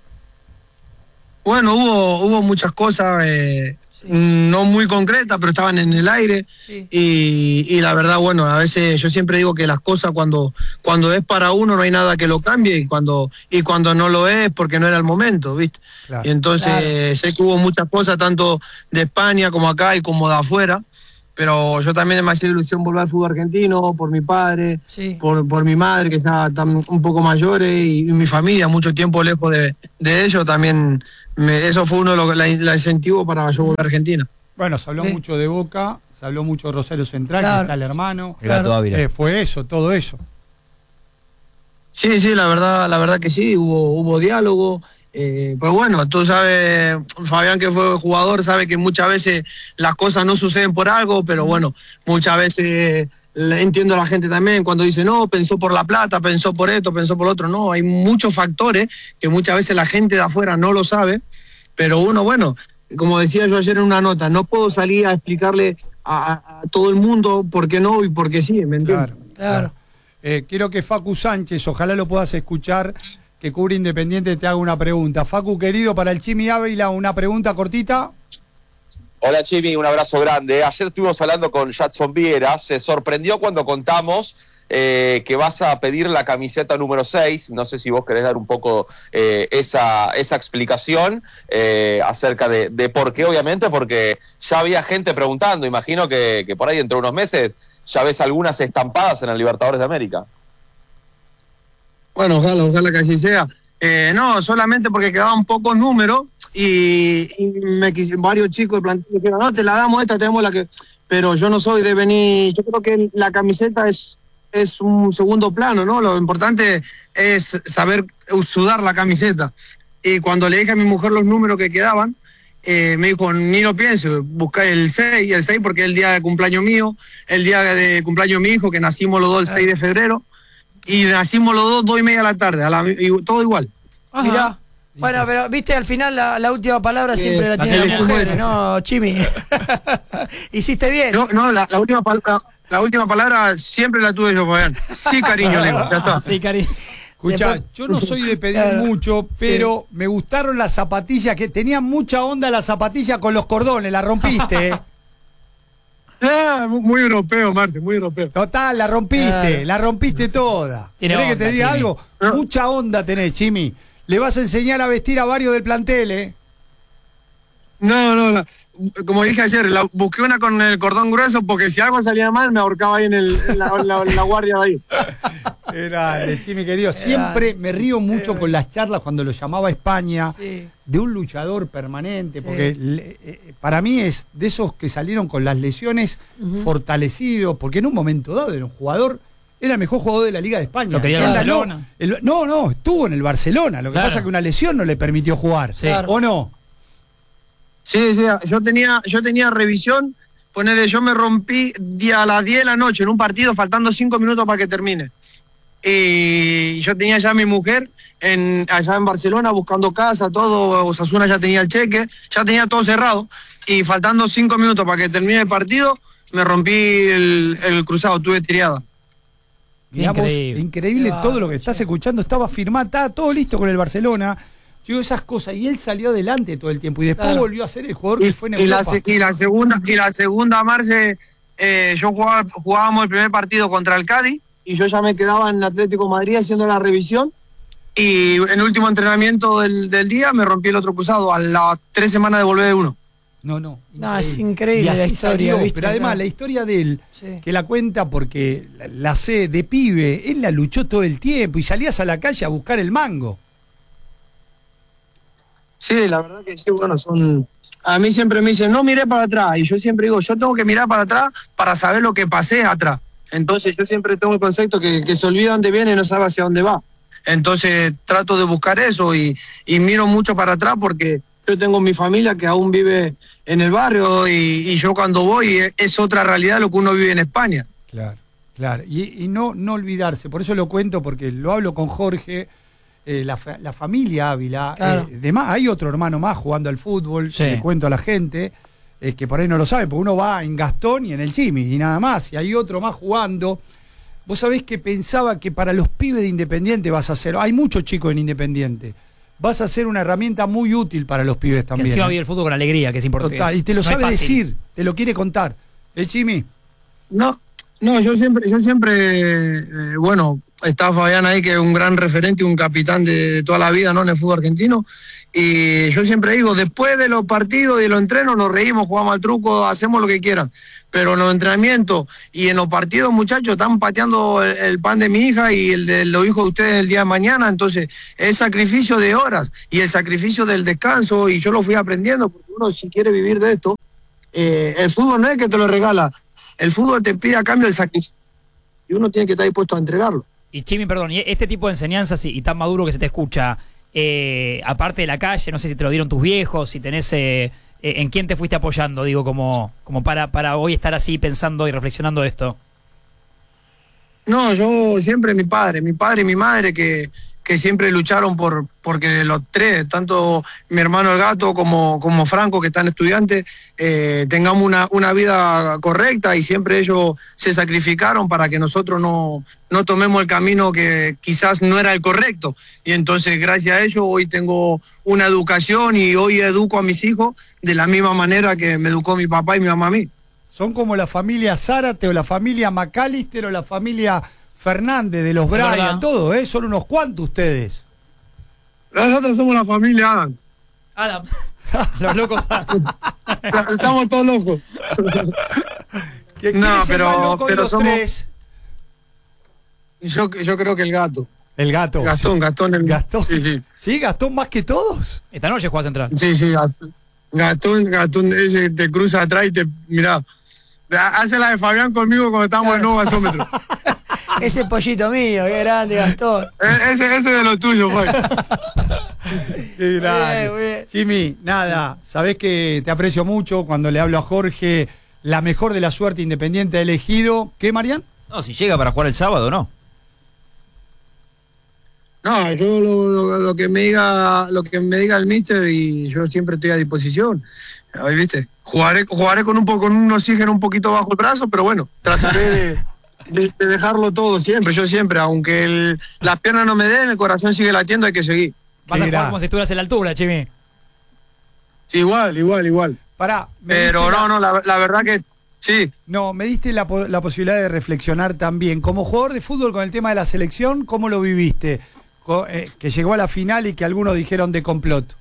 Bueno, hubo muchas cosas, no muy concretas, pero estaban en el aire. Sí. Y la verdad, bueno, a veces yo siempre digo que las cosas cuando es para uno no hay nada que lo cambie y cuando no lo es porque no era el momento, ¿viste? Claro. Y entonces sé que hubo muchas cosas, tanto de España como acá y como de afuera, pero yo también me hacía ilusión volver al fútbol argentino por mi padre, Sí. por mi madre que está un poco mayores y mi familia, mucho tiempo lejos de ellos, también eso fue uno de los incentivos para yo volver a Argentina. Bueno, se habló Sí. mucho de Boca, se habló mucho de Rosario Central, Claro. que está el hermano. El Gato Ávila. Fue eso, todo eso. Sí, la verdad que sí, hubo diálogo. Pues bueno, tú sabes, Fabián, que fue jugador, sabe que muchas veces las cosas no suceden por algo, pero bueno, muchas veces entiendo a la gente también cuando dice, no, pensó por la plata, pensó por esto, pensó por lo otro. No, hay muchos factores que muchas veces la gente de afuera no lo sabe, pero uno, bueno, como decía yo ayer en una nota, no puedo salir a explicarle a todo el mundo por qué no y por qué sí, ¿me entiendes? Claro. Quiero que Facu Sánchez, ojalá lo puedas escuchar, que cubre Independiente, te haga una pregunta. Facu, querido, para el Chimi Ávila, una pregunta cortita. Hola Chimi, un abrazo grande. Ayer estuvimos hablando con Jadson Viera, se sorprendió cuando contamos que vas a pedir la camiseta número 6, no sé si vos querés dar un poco esa explicación acerca de por qué, obviamente, porque ya había gente preguntando, imagino que por ahí dentro de unos meses ya ves algunas estampadas en el Libertadores de América. Bueno, ojalá que así sea. No, solamente porque quedaban pocos números y varios chicos del plantel dijeron, no, te la damos esta, tenemos la que... Pero yo no soy de venir, yo creo que la camiseta es un segundo plano, ¿no? Lo importante es saber sudar la camiseta. Y cuando le dije a mi mujer los números que quedaban, me dijo, ni lo pienso, busqué el 6 porque es el día de cumpleaños mío, el día de cumpleaños de mi hijo, que nacimos los dos el 6 de febrero, y nacimos los dos 2:30 de la tarde, y todo igual. Ajá. Mirá. Bueno, pero viste, al final la última palabra siempre la la tienen tiene las la mujeres, mujer. ¿no, Chimi? Hiciste bien. No, la última palabra siempre la tuve yo, Fabián. Sí, cariño, le digo, ya está. Sí, cariño. Escuchá, Después- yo no soy de pedir Claro. mucho, pero me gustaron las zapatillas, que tenían mucha onda las zapatillas con los cordones, la rompiste, ¿eh? Muy europeo, Marce, muy europeo. Total, la rompiste, Claro. la rompiste toda. Tiene ¿Querés que onda, te diga Chimi. algo? No. Mucha onda tenés, Chimi. Le vas a enseñar a vestir a varios del plantel, ¿eh? No, como dije ayer, busqué una con el cordón grueso porque si algo salía mal me ahorcaba ahí en la guardia de ahí. Grande, Chimi querido. Siempre me río mucho con las charlas cuando lo llamaba a España, Sí. de un luchador permanente, Sí. porque para mí es de esos que salieron con las lesiones fortalecidos, porque en un momento dado era un jugador Era el mejor jugador de la Liga de España. Lo quería el Barcelona. No, estuvo en el Barcelona. Lo que pasa es que una lesión no le permitió jugar. Sí. ¿O no? Sí, yo tenía revisión, ponele, yo me rompí a las 10 de la noche en un partido, faltando 5 minutos para que termine. Y yo tenía ya a mi mujer allá en Barcelona buscando casa, todo, Osasuna ya tenía el cheque, ya tenía todo cerrado, y faltando 5 minutos para que termine el partido, me rompí el cruzado, tuve tiriada. Increíble todo lo que estás escuchando. Estaba firmado, estaba todo listo con el Barcelona. Yo digo esas cosas, y él salió adelante todo el tiempo, y después volvió a ser el jugador que fue en Europa. Y la segunda, Marce, jugábamos el primer partido contra el Cádiz, y yo ya me quedaba en Atlético de Madrid haciendo la revisión, y en el último entrenamiento del día me rompí el otro cruzado, a las 3 semanas de volver de uno. No, es increíble la historia, salió, ¿viste? pero además la historia de él, que la cuenta porque la sé de pibe, él la luchó todo el tiempo, y salías a la calle a buscar el mango. Sí, la verdad que sí, bueno, a mí siempre me dicen, no miré para atrás, y yo siempre digo, yo tengo que mirar para atrás para saber lo que pasé atrás. Entonces yo siempre tengo el concepto que se olvida dónde viene y no sabe hacia dónde va. Entonces trato de buscar eso y miro mucho para atrás porque yo tengo mi familia que aún vive en el barrio y yo cuando voy es otra realidad lo que uno vive en España. Claro. Y no olvidarse, por eso lo cuento, porque lo hablo con Jorge, la familia Ávila, Claro. hay otro hermano más jugando al fútbol, Sí. le cuento a la gente, que por ahí no lo sabe, porque uno va en Gastón y en el Chimi, y nada más, y hay otro más jugando. Vos sabés que pensaba que para los pibes de Independiente vas a hacer, hay muchos chicos en Independiente, vas a ser una herramienta muy útil para los pibes Que también. encima vive el fútbol con alegría, que es importante. Total, y te lo No es sabe fácil. decir, te lo quiere contar. ¿El Chimi? No, yo siempre bueno, está Fabián ahí que es un gran referente y un capitán de toda la vida, ¿no?, en el fútbol argentino, y yo siempre digo, después de los partidos y de los entrenos nos reímos, jugamos al truco, hacemos lo que quieran, pero en los entrenamientos y en los partidos, muchachos, están pateando el pan de mi hija y el de los hijos de ustedes el día de mañana, entonces es sacrificio de horas y el sacrificio del descanso, y yo lo fui aprendiendo, porque uno si quiere vivir de esto, el fútbol no es que te lo regala, el fútbol te pide a cambio el sacrificio y uno tiene que estar dispuesto a entregarlo. Y Chimi, perdón, y este tipo de enseñanzas y tan maduro que se te escucha, aparte de la calle, no sé si te lo dieron tus viejos, si tenés en quién te fuiste apoyando, digo, como para hoy estar así pensando y reflexionando esto. No, yo siempre mi padre y mi madre que siempre lucharon porque los tres, tanto mi hermano el Gato como Franco, que están estudiantes, tengamos una vida correcta, y siempre ellos se sacrificaron para que nosotros no tomemos el camino que quizás no era el correcto. Y entonces gracias a ellos hoy tengo una educación y hoy educo a mis hijos de la misma manera que me educó mi papá y mi mamá a mí. Son como la familia Zárate o la familia McAllister o la familia Fernández de los Bryan, todo, son unos cuantos ustedes. Nosotros somos la familia Adam. Adam. Los locos. Estamos todos locos. ¿Quién es el más loco de los tres? Yo creo que el Gato. El Gato. Gastón. Gastón. Sí. ¿Sí, Gastón más que todos? Esta noche juega central. Sí, Gastón ese te cruza atrás y mirá, hace la de Fabián conmigo cuando estamos en Nuevo Gasómetro. Ese pollito mío, qué grande, Gastón. Ese de lo tuyo, Fabi. Qué grande. Bien. Jimmy, nada, sabés que te aprecio mucho cuando le hablo a Jorge, la mejor de la suerte Independiente ha elegido. ¿Qué, Marián? No, si llega para jugar el sábado, no. No, yo lo que me diga el míster, y yo siempre estoy a disposición. Ahí, ¿viste? Jugaré con un oxígeno un poquito bajo el brazo, pero bueno, trataré de dejarlo todo siempre. Yo siempre, aunque las piernas no me den, el corazón sigue latiendo, hay que seguir. Vas a jugar como si estuvieras en la altura, Chimi. Igual. Pará. Pero la verdad que sí. No, me diste la posibilidad de reflexionar también. Como jugador de fútbol con el tema de la selección, ¿cómo lo viviste? Que llegó a la final y que algunos dijeron de complot.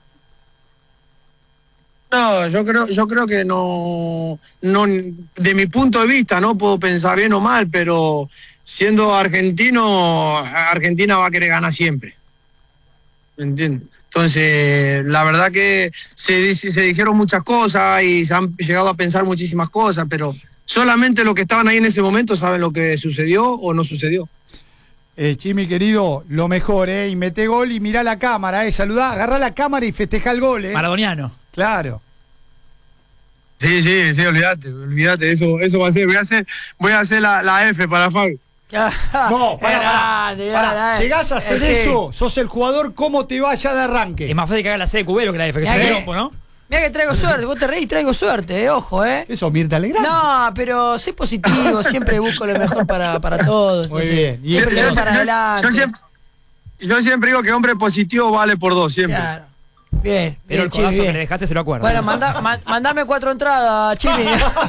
No, yo creo que no, de mi punto de vista, no puedo pensar bien o mal, pero siendo argentino, Argentina va a querer ganar siempre. ¿Me entiendes? Entonces, la verdad que se dijeron muchas cosas y se han llegado a pensar muchísimas cosas, pero solamente los que estaban ahí en ese momento saben lo que sucedió o no sucedió. Chimi, querido, lo mejor, y mete gol y mirá la cámara, saludá, agarrá la cámara y festeja el gol, Maradoniano. Claro. Sí, olvídate, eso va a ser, voy a hacer la F para Fabio. No, pará. Llegás a hacer eso, sos el jugador, ¿cómo te vaya de arranque? Es más fácil que haga la C de Cubero que la F, que es un trompo, ¿no? Mirá que traigo suerte, vos te reís, traigo suerte, ojo, Eso, Mirta Legrand. No, pero sé positivo, siempre busco lo mejor para todos. Muy bien. Y siempre para adelante. Yo siempre digo que hombre positivo vale por 2, siempre. Claro. Bien, pero el codazo que le dejaste se lo acuerdo. Bueno, mandame 4 entradas, Chimi.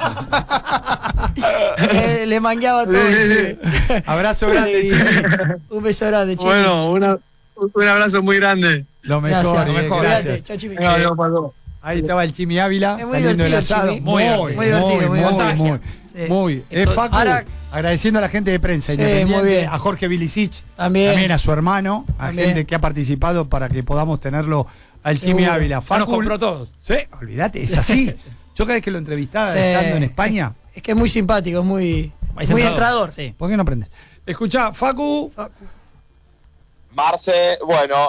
Le mangueaba todo. Abrazo grande, Chimi. Un beso grande, Chimi. Bueno, un abrazo muy grande. Lo mejor, gracias. Chao, Chimi. Ahí estaba el Chimi Ávila Es muy saliendo del divertido, asado. Chimi. Muy divertido. Muy. Facu, agradeciendo a la gente de prensa independiente, muy bien. a Jorge Vilisich, también a su hermano, a gente que ha participado para que podamos tenerlo al Chimi Ávila. Facu, nos compró todos. Sí, olvídate, es así. Yo cada vez que lo entrevistaba estando en España. Es que es muy simpático, es muy entrador. Sí. ¿Por qué no aprendes? Escuchá, Facu. Marce, bueno,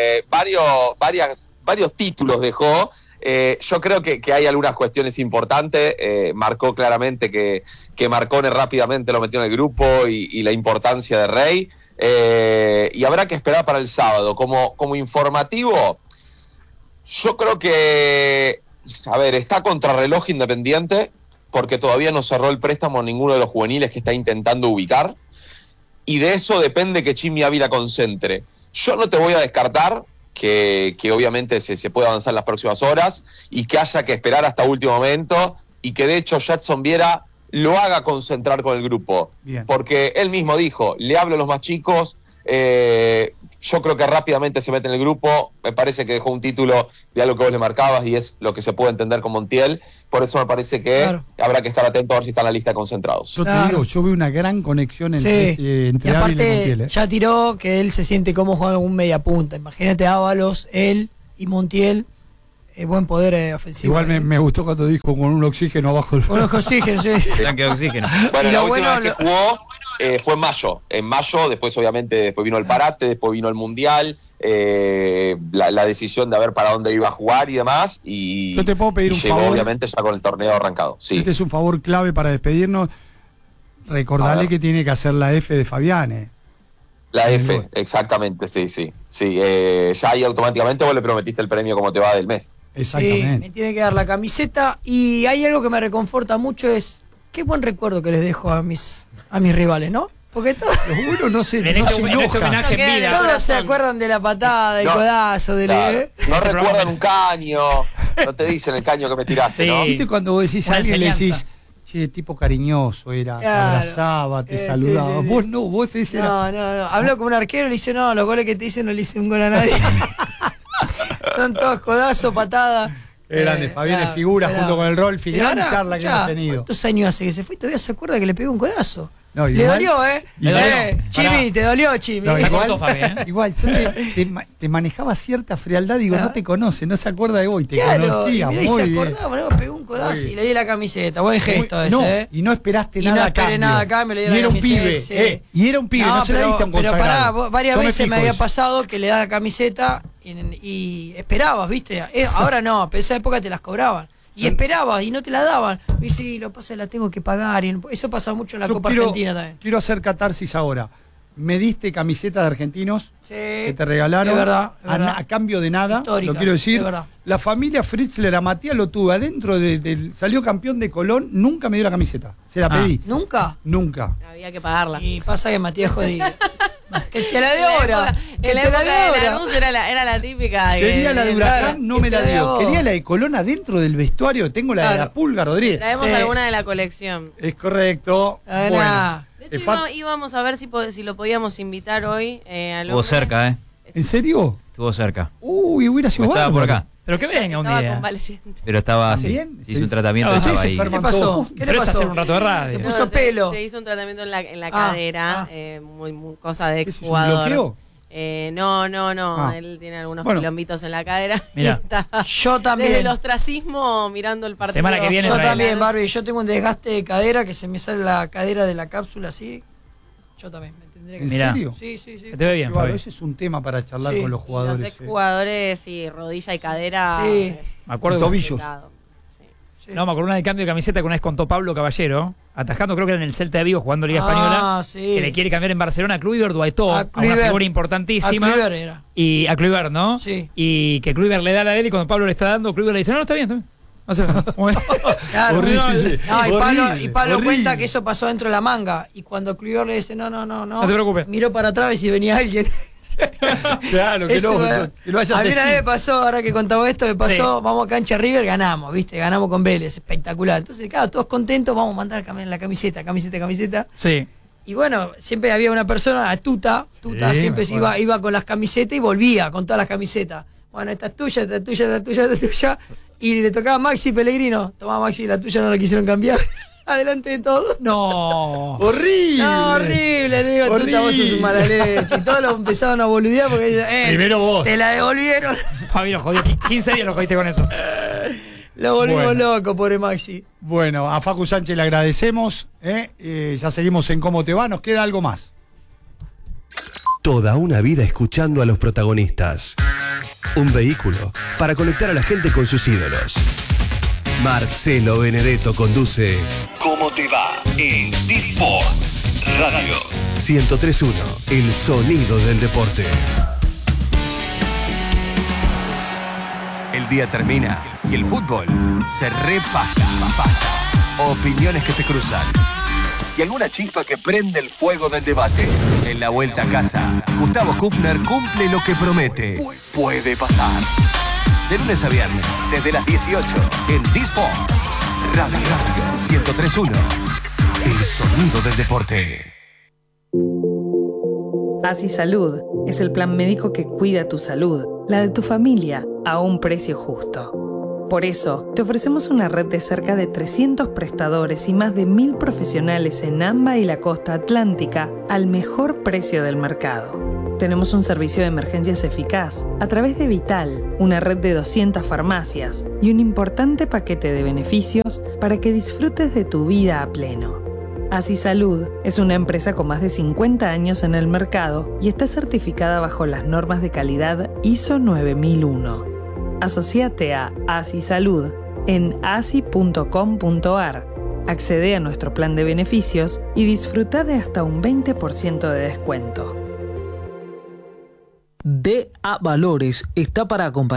varios títulos dejó. Yo creo que hay algunas cuestiones importantes. Marcó claramente que Marcone rápidamente lo metió en el grupo y la importancia de Rey. Y habrá que esperar para el sábado. Como informativo, yo creo que, está contrarreloj Independiente, porque todavía no cerró el préstamo ninguno de los juveniles que está intentando ubicar. Y de eso depende que Chimi Ávila concentre. Yo no te voy a descartar que obviamente se pueda avanzar en las próximas horas y que haya que esperar hasta último momento y que de hecho Jadson Viera lo haga concentrar con el grupo. Bien. Porque él mismo dijo, le hablo a los más chicos, yo creo que rápidamente se mete en el grupo, me parece que dejó un título de algo que vos le marcabas y es lo que se puede entender con Montiel, por eso me parece que habrá que estar atento a ver si está en la lista de concentrados. Yo te digo, yo veo una gran conexión entre y aparte, Ávila y Montiel. Ya tiró que él se siente cómodo jugando algún media punta. Imagínate Ábalos, él y Montiel, buen poder ofensivo. Igual me gustó cuando dijo con un oxígeno abajo. Con un oxígeno, sí. Tanque de oxígeno. Bueno, la última vez que jugó fue en mayo. En mayo, después vino el parate, después vino el Mundial, la decisión de ver para dónde iba a jugar y demás. Y yo te puedo pedir un llegó, favor. Obviamente ya con el torneo arrancado. Sí. Este es un favor clave para despedirnos. Recordarle que tiene que hacer la F de Fabiane. La F, exactamente, sí. Ya ahí automáticamente vos le prometiste el premio como te va del mes. Exactamente. Sí, me tiene que dar la camiseta. Y hay algo que me reconforta mucho, es qué buen recuerdo que les dejo a mis rivales, ¿no? Porque todos no se enoja. Todos se acuerdan de la patada, del codazo, del no recuerdan un caño, no te dicen el caño que me tiraste, ¿no? ¿Viste cuando vos decís a alguien le decís, che, tipo cariñoso era, te abrazaba, te saludaba? Sí. Vos decís No. Habló con un arquero y le dice, no, los goles que te dicen no le hice un gol a nadie. Son todos codazos, patadas. Grande, Fabián es figura junto con el Rolfi, gran charla que hemos tenido. ¿Cuántos años hace que se fue y todavía se acuerda que le pegó un codazo? No, le dolió, Chimi, te dolió, Chimi. No, igual, yo te manejaba cierta frialdad, digo, no te conoce, no se acuerda de vos, te conocía, y muy se bien. acordaba, me pegó un codazo y le di la camiseta, buen gesto ese, Y no esperaste y nada no esperé nada acá, me le di la era camiseta. Un pibe, y era un pibe, no se la diste a un consagrado. Pero pará, varias veces me había pasado que le daba la camiseta y esperabas, ¿viste? Ahora no, pero esa época te las cobraban. Y esperabas y no te la daban. Y dice, lo pasa, la tengo que pagar. Y eso pasa mucho en la Copa Argentina también. Quiero hacer catarsis ahora. Me diste camiseta de argentinos que te regalaron es verdad. A cambio de nada. Históricas, lo quiero decir. es verdad. La familia Fritzler a Matías lo tuve adentro salió campeón de Colón. Nunca me dio la camiseta. Se la pedí. ¿Nunca? Nunca. Había que pagarla. Y pasa que Matías jodía. Que se la de ahora. En la época de Lanús era la típica. Quería la de Huracán, no me la dio. Quería la de Colón adentro del vestuario. Tengo la de la Pulga Rodríguez. Traemos alguna de la colección. Es correcto. Bueno. De hecho, íbamos a ver si lo podíamos invitar hoy. Estuvo cerca, ¿En serio? Estuvo cerca. Uy, hubiera sido estaba por acá. Pero que venga un día. Convaleciente. Pero estaba así. Hizo un tratamiento, estaba ahí. ¿Qué pasó? ¿Qué le pasó? hacer un rato de radio. Se puso pelo. Se hizo un tratamiento en la cadera, muy cosa de exjugador. ¿Un bloqueo? No. Ah. Él tiene algunos Bueno. quilombitos en la cadera. Mirá. Y está Yo también. desde el ostracismo mirando el partido. Semana que viene Yo Israel. también, Barbie. Yo tengo un desgaste de cadera que se me sale la cadera de la cápsula así. Yo también me tendría que... ¿En Mirá. serio? Sí. Se te ve bien, Claro, Fabi. ese es un tema para charlar Sí. con los Y jugadores. los exjugadores, sí, rodilla y cadera. Sí. Me acuerdo Y tobillos. complicado. Sí. Sí. No, me acuerdo una del cambio de camiseta que una vez contó Pablo Caballero, atajando, creo que era en el Celta de Vigo, jugando Liga Española, sí. que le quiere cambiar en Barcelona a Kluivert o a Eto'o, A a una Kluivert. figura importantísima. A Kluivert era. Y a Kluivert, ¿no? Sí. Y que Kluivert le da la de él y cuando Pablo le está dando, Kluivert le dice, no, está bien. No sé. Claro. Horrible. No, y Pablo horrible. cuenta que eso pasó dentro de la manga. Y cuando Kluivert le dice, no. No te preocupes. Miró para atrás y si venía alguien. Claro, que Eso, que no haya a mí una vez testigo. me pasó, ahora que contamos esto, me pasó, Sí. vamos a cancha River, ganamos, ¿viste? Ganamos con Vélez, espectacular. Entonces, claro, todos contentos, vamos a mandar la camiseta. Sí. Y bueno, siempre había una persona, Tuta siempre me acuerdo. iba con las camisetas y volvía con todas las camisetas. Bueno, esta es tuya, esta es tuya, esta es tuya, esta es tuya. Y le tocaba a Maxi Pellegrino. Tomá, Maxi, la tuya no la quisieron cambiar. Adelante de todos. No. Horrible. No, horrible, le digo, Tuta, vos sos un mala leche. Y todos lo empezaron a boludear porque dicen, Primero vos. te la devolvieron. Fabi lo jodió, 15 días lo jodiste con eso. Lo volvimos Bueno. loco, pobre Maxi. Bueno, a Facu Sánchez le agradecemos. Ya seguimos en Cómo Te Va. Nos queda algo más. Toda una vida escuchando a los protagonistas. Un vehículo para conectar a la gente con sus ídolos. Marcelo Benedetto conduce ¿Cómo te va? En D-Sports Radio 103.1, el sonido del deporte. El día termina y el fútbol se repasa. Opiniones que se cruzan y alguna chispa que prende el fuego del debate. En la vuelta a casa, Gustavo Kufner cumple lo que promete. Puede pasar. De lunes a viernes, desde las 18, en D-Sports Radio 103.1, el sonido del deporte. Así Salud es el plan médico que cuida tu salud, la de tu familia, a un precio justo. Por eso, te ofrecemos una red de cerca de 300 prestadores y más de 1.000 profesionales en AMBA y la costa atlántica al mejor precio del mercado. Tenemos un servicio de emergencias eficaz a través de Vital, una red de 200 farmacias y un importante paquete de beneficios para que disfrutes de tu vida a pleno. Así Salud es una empresa con más de 50 años en el mercado y está certificada bajo las normas de calidad ISO 9001. Asociate a Así Salud en asi.com.ar. Accede a nuestro plan de beneficios y disfruta de hasta un 20% de descuento. DA Valores está para acompañar